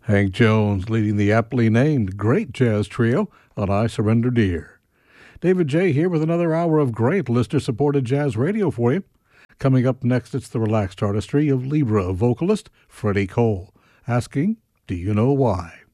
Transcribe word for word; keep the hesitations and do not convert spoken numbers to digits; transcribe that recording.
Hank Jones leading the aptly named Great Jazz Trio on I Surrender Dear. David J. here with another hour of great listener-supported jazz radio for you. Coming up next, it's the relaxed artistry of Libra vocalist Freddie Cole, asking, do you know why?